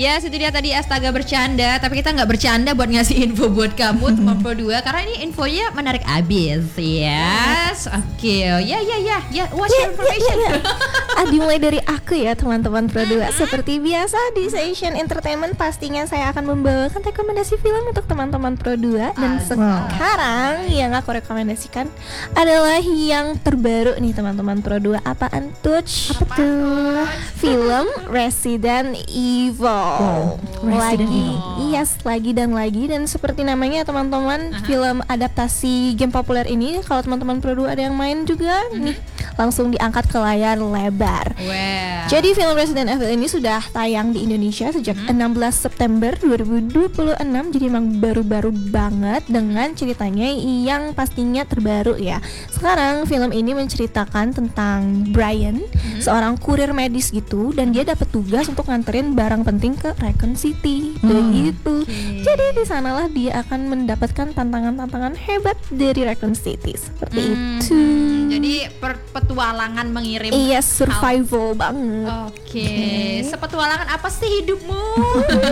Ya, itu dia tadi Astaga Bercanda. Tapi kita nggak bercanda buat ngasih info buat kamu teman Pro 2 karena ini infonya menarik abis. Yes, oke. Ya. What's your information? Dimulai dari aku ya teman-teman Pro 2. Seperti biasa di Station Entertainment pastinya saya akan membawakan rekomendasi film untuk teman-teman Pro 2. Dan sekarang yang aku rekomendasikan adalah yang terbaru nih teman-teman Pro 2. Apaan tuh? Apa tuh? Film Resident Evil. Lagi dan seperti namanya teman-teman, film adaptasi game populer ini kalau teman-teman Pro 2 ada yang main juga nih langsung diangkat ke layar lebar. Jadi film Resident Evil ini sudah tayang di Indonesia sejak 16 September 2026. Jadi memang baru-baru banget dengan ceritanya yang pastinya terbaru ya. Sekarang film ini menceritakan tentang Brian, seorang kurir medis gitu, dan dia dapat tugas untuk nganterin barang penting ke Raccoon City. Begitu. Jadi di sanalah dia akan mendapatkan tantangan-tantangan hebat dari Raccoon City. Seperti itu. Jadi petualangan mengirim. Iya, survival banget. Oke. Sepetualangan apa sih hidupmu?